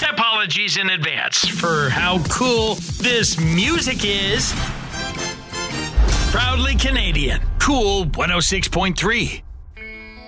Apologies in advance for how cool this music is. Proudly Canadian. Cool 106.3.